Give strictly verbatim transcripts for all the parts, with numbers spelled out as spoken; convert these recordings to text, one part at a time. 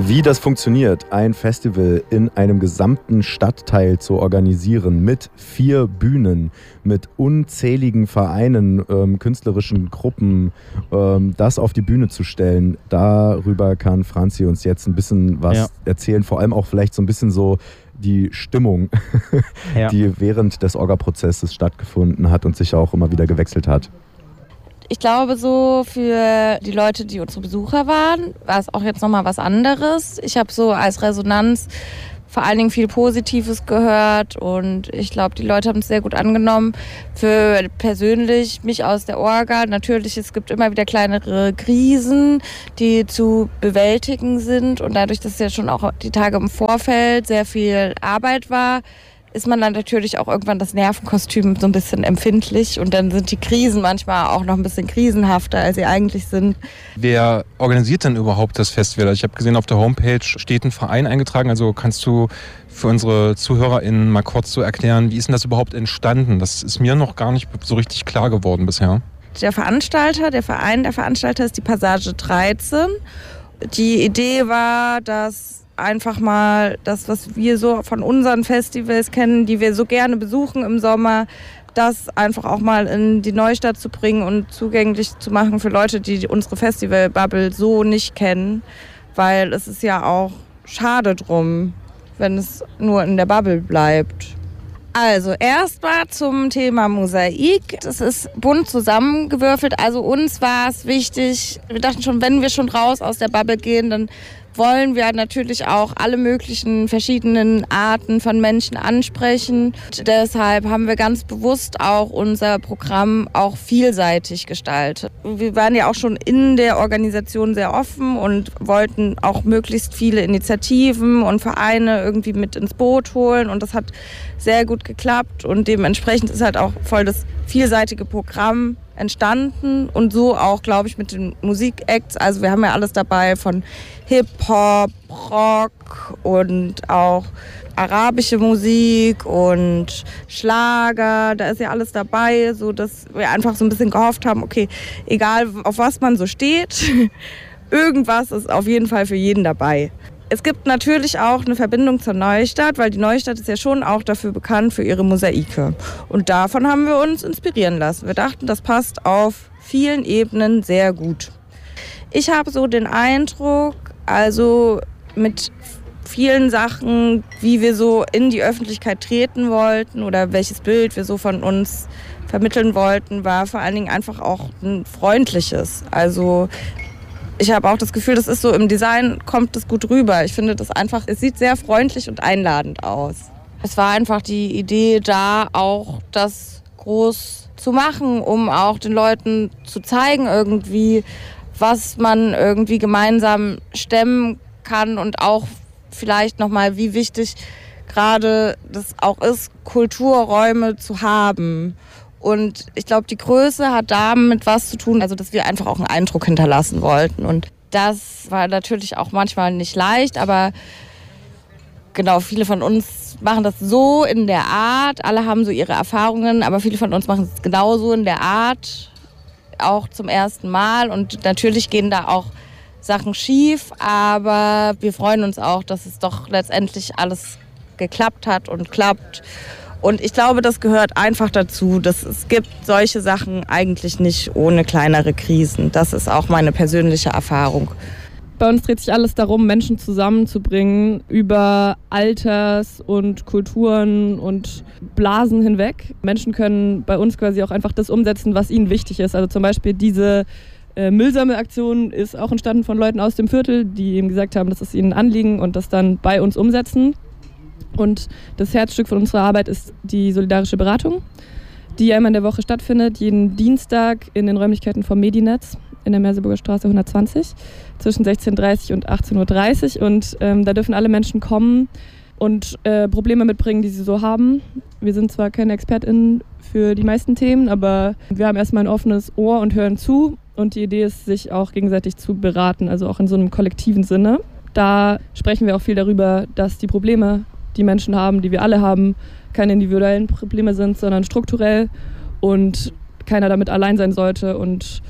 Wie das funktioniert, ein Festival in einem gesamten Stadtteil zu organisieren mit vier Bühnen, mit unzähligen Vereinen, ähm, künstlerischen Gruppen, ähm, das auf die Bühne zu stellen, darüber kann Franzi uns jetzt ein bisschen was ja. erzählen, vor allem auch vielleicht so ein bisschen so die Stimmung, ja. die während des Orga-Prozesses stattgefunden hat und sich auch immer wieder gewechselt hat. Ich glaube, so für die Leute, die unsere Besucher waren, war es auch jetzt nochmal was anderes. Ich habe so als Resonanz vor allen Dingen viel Positives gehört und ich glaube, die Leute haben es sehr gut angenommen. Für persönlich, mich aus der Orga, natürlich, es gibt immer wieder kleinere Krisen, die zu bewältigen sind und dadurch, dass ja schon auch die Tage im Vorfeld sehr viel Arbeit war, ist man dann natürlich auch irgendwann das Nervenkostüm so ein bisschen empfindlich und dann sind die Krisen manchmal auch noch ein bisschen krisenhafter, als sie eigentlich sind. Wer organisiert denn überhaupt das Festival? Ich habe gesehen, auf der Homepage steht ein Verein eingetragen, also kannst du für unsere ZuhörerInnen mal kurz so erklären, wie ist denn das überhaupt entstanden? Das ist mir noch gar nicht so richtig klar geworden bisher. Der Veranstalter, der Verein der Veranstalter ist die Passage dreizehn. Die Idee war, dass einfach mal das, was wir so von unseren Festivals kennen, die wir so gerne besuchen im Sommer, das einfach auch mal in die Neustadt zu bringen und zugänglich zu machen für Leute, die unsere Festival-Bubble so nicht kennen, weil es ist ja auch schade drum, wenn es nur in der Bubble bleibt. Also erstmal zum Thema Mosaik. Das ist bunt zusammengewürfelt. Also uns war es wichtig, wir dachten schon, wenn wir schon raus aus der Bubble gehen, dann wollen wir natürlich auch alle möglichen verschiedenen Arten von Menschen ansprechen. Und deshalb haben wir ganz bewusst auch unser Programm auch vielseitig gestaltet. Wir waren ja auch schon in der Organisation sehr offen und wollten auch möglichst viele Initiativen und Vereine irgendwie mit ins Boot holen und das hat sehr gut geklappt und dementsprechend ist halt auch voll das vielseitige Programm entstanden und so auch, glaube ich, mit den Musikacts. Also wir haben ja alles dabei von Hip-Hop, Rock und auch arabische Musik und Schlager. Da ist ja alles dabei, so dass wir einfach so ein bisschen gehofft haben, okay, egal auf was man so steht, irgendwas ist auf jeden Fall für jeden dabei. Es gibt natürlich auch eine Verbindung zur Neustadt, weil die Neustadt ist ja schon auch dafür bekannt für ihre Mosaike. Und davon haben wir uns inspirieren lassen. Wir dachten, das passt auf vielen Ebenen sehr gut. Ich habe so den Eindruck, also mit vielen Sachen, wie wir so in die Öffentlichkeit treten wollten oder welches Bild wir so von uns vermitteln wollten, war vor allen Dingen einfach auch ein freundliches. Also ich habe auch das Gefühl, das ist so im Design, kommt das gut rüber. Ich finde das einfach, es sieht sehr freundlich und einladend aus. Es war einfach die Idee da, auch das groß zu machen, um auch den Leuten zu zeigen irgendwie, was man irgendwie gemeinsam stemmen kann und auch vielleicht nochmal, wie wichtig gerade das auch ist, Kulturräume zu haben. Und ich glaube, die Größe hat damit was zu tun, also dass wir einfach auch einen Eindruck hinterlassen wollten. Und das war natürlich auch manchmal nicht leicht, aber genau, viele von uns machen das so in der Art. Alle haben so ihre Erfahrungen, aber viele von uns machen es genauso in der Art, auch zum ersten Mal. Und natürlich gehen da auch Sachen schief, aber wir freuen uns auch, dass es doch letztendlich alles geklappt hat und klappt. Und ich glaube, das gehört einfach dazu, dass es gibt solche Sachen eigentlich nicht ohne kleinere Krisen. Das ist auch meine persönliche Erfahrung. Bei uns dreht sich alles darum, Menschen zusammenzubringen über Alters- und Kulturen und Blasen hinweg. Menschen können bei uns quasi auch einfach das umsetzen, was ihnen wichtig ist. Also zum Beispiel diese äh, Müllsammelaktion ist auch entstanden von Leuten aus dem Viertel, die eben gesagt haben, das ist ihnen ein Anliegen und das dann bei uns umsetzen. Und das Herzstück von unserer Arbeit ist die solidarische Beratung, die einmal in der Woche stattfindet, jeden Dienstag in den Räumlichkeiten vom Medinetz in der Merseburger Straße hundertzwanzig zwischen sechzehn Uhr dreißig und achtzehn Uhr dreißig. Und ähm, da dürfen alle Menschen kommen und äh, Probleme mitbringen, die sie so haben. Wir sind zwar keine ExpertInnen für die meisten Themen, aber wir haben erstmal ein offenes Ohr und hören zu. Und die Idee ist, sich auch gegenseitig zu beraten, also auch in so einem kollektiven Sinne. Da sprechen wir auch viel darüber, dass die Probleme, die Menschen haben, die wir alle haben, keine individuellen Probleme sind, sondern strukturell und keiner damit allein sein sollte und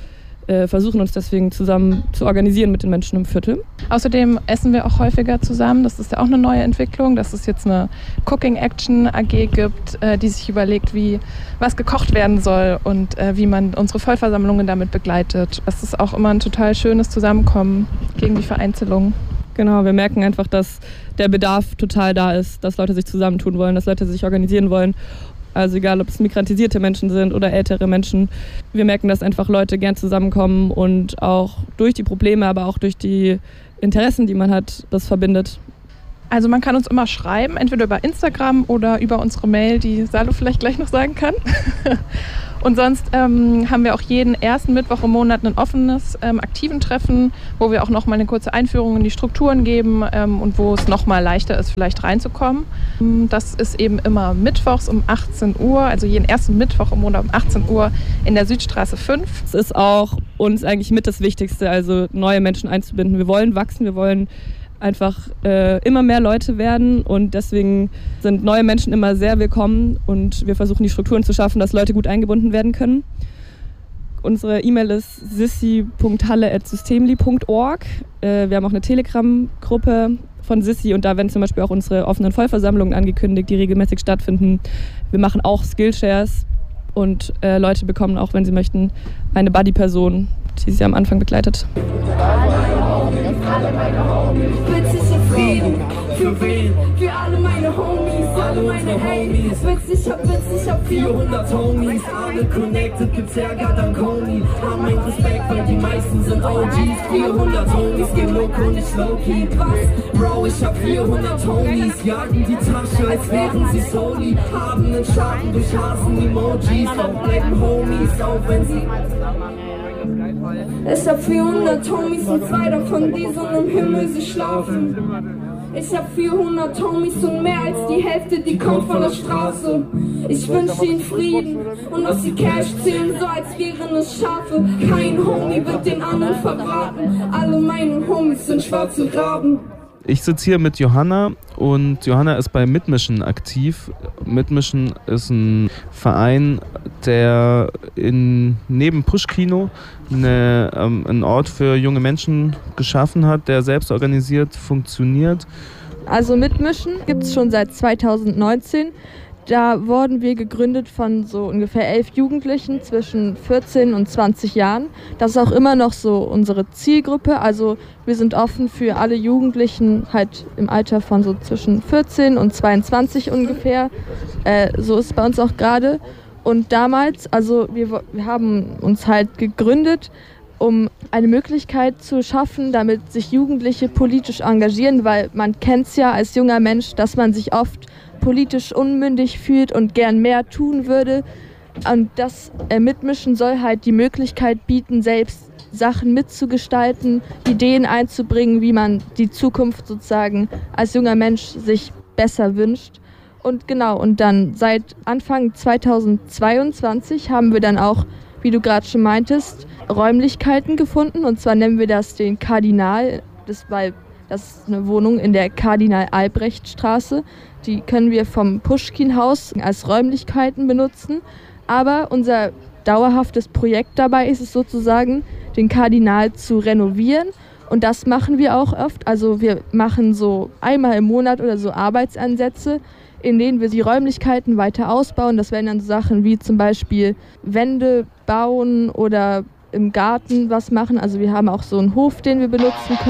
äh, versuchen uns deswegen zusammen zu organisieren mit den Menschen im Viertel. Außerdem essen wir auch häufiger zusammen. Das ist ja auch eine neue Entwicklung, dass es jetzt eine Cooking Action A G gibt, äh, die sich überlegt, wie was gekocht werden soll und äh, wie man unsere Vollversammlungen damit begleitet. Das ist auch immer ein total schönes Zusammenkommen gegen die Vereinzelung. Genau, wir merken einfach, dass der Bedarf total da ist, dass Leute sich zusammentun wollen, dass Leute sich organisieren wollen. Also egal, ob es migrantisierte Menschen sind oder ältere Menschen. Wir merken, dass einfach Leute gern zusammenkommen und auch durch die Probleme, aber auch durch die Interessen, die man hat, das verbindet. Also man kann uns immer schreiben, entweder über Instagram oder über unsere Mail, die Salo vielleicht gleich noch sagen kann. Und sonst ähm, haben wir auch jeden ersten Mittwoch im Monat ein offenes, ähm, aktiven Treffen, wo wir auch nochmal eine kurze Einführung in die Strukturen geben ähm, und wo es nochmal leichter ist, vielleicht reinzukommen. Das ist eben immer mittwochs um achtzehn Uhr, also jeden ersten Mittwoch im Monat um achtzehn Uhr in der Südstraße fünf. Es ist auch uns eigentlich mit das Wichtigste, also neue Menschen einzubinden. Wir wollen wachsen, wir wollen einfach äh, immer mehr Leute werden und deswegen sind neue Menschen immer sehr willkommen und wir versuchen die Strukturen zu schaffen, dass Leute gut eingebunden werden können. Unsere E-Mail ist sissi punkt halle at systemli punkt org. Äh, wir haben auch eine Telegram-Gruppe von Sissi und da werden zum Beispiel auch unsere offenen Vollversammlungen angekündigt, die regelmäßig stattfinden. Wir machen auch Skillshares und äh, Leute bekommen auch, wenn sie möchten, eine Buddy-Person, die sie am Anfang begleitet. Witzig im Frieden, für wen? Für alle meine Homies, alle meine Homies. Witzig, hab witzig, hab vierhundert Homies. Alle connected, gibt's Ärger, dann Coney. Haben meinen Respekt, weil die meisten sind O Gs. vierhundert Homies, gehen loco, nicht low-key. Was? Bro, ich hab vierhundert Homies. Jagen die Tasche, als wären sie Soli. Haben einen Schaden durch Hasen-Emojis. Auch bleiben Homies, auch wenn sie... Ich hab vierhundert Homies und zwei davon, die so im Himmel, sie schlafen. Ich hab vierhundert Homies und mehr als die Hälfte, die kommt von der Straße. Ich wünsche ihnen Frieden und dass sie Cash zählen, so als wären es Schafe. Kein Homie wird den anderen verbraten. Alle meine Homies sind schwarze Raben. Ich sitze hier mit Johanna und Johanna ist bei Mitmischen aktiv. Mitmischen ist ein Verein, der in, neben Pushkino eine, ähm, einen Ort für junge Menschen geschaffen hat, der selbst organisiert funktioniert. Also Mitmischen gibt es schon seit zweitausendneunzehn. Da wurden wir gegründet von so ungefähr elf Jugendlichen zwischen vierzehn und zwanzig Jahren. Das ist auch immer noch so unsere Zielgruppe. Also wir sind offen für alle Jugendlichen halt im Alter von so zwischen vierzehn und zweiundzwanzig ungefähr. Äh, so ist es bei uns auch gerade. Und damals, also wir, wir haben uns halt gegründet, um eine Möglichkeit zu schaffen, damit sich Jugendliche politisch engagieren, weil man kennt es ja als junger Mensch, dass man sich oft politisch unmündig fühlt und gern mehr tun würde. Und das äh, Mitmischen soll halt die Möglichkeit bieten, selbst Sachen mitzugestalten, Ideen einzubringen, wie man die Zukunft sozusagen als junger Mensch sich besser wünscht. Und genau, und dann seit Anfang zweitausendzweiundzwanzig haben wir dann auch, wie du gerade schon meintest, Räumlichkeiten gefunden. Und zwar nennen wir das den Kardinal, das, weil das ist eine Wohnung in der Kardinal-Albrecht-Straße. Die können wir vom Pushkin-Haus als Räumlichkeiten benutzen. Aber unser dauerhaftes Projekt dabei ist es sozusagen, den Kardinal zu renovieren. Und das machen wir auch oft. Also wir machen so einmal im Monat oder so Arbeitsansätze, in denen wir die Räumlichkeiten weiter ausbauen. Das wären dann so Sachen wie zum Beispiel Wände bauen oder im Garten was machen. Also wir haben auch so einen Hof, den wir benutzen können.